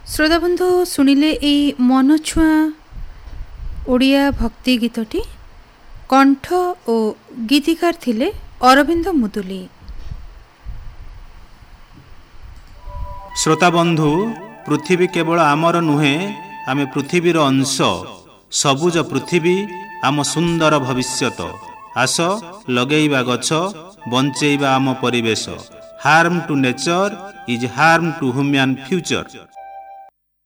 ଶ୍ରୋତାବନ୍ଧୁ ଶୁଣିଲେ ଏଇ ମନଛୁଆଁ ଓଡ଼ିଆ ଭକ୍ତି ଗୀତଟି। କଣ୍ଠ ଓ ଗୀତିକାର ଥିଲେ ଅରବିନ୍ଦ ମୁଦୁଲି। ଶ୍ରୋତାବନ୍ଧୁ, ପୃଥିବୀ କେବଳ ଆମର ନୁହେଁ, ଆମେ ପୃଥିବୀର ଅଂଶ। ସବୁଜ ପୃଥିବୀ ଆମ ସୁନ୍ଦର ଭବିଷ୍ୟତ। ଆସ ଲଗେଇବା ଗଛ, ବଞ୍ଚେଇବା ଆମ ପରିବେଶ। Harm two nature is harm two human future.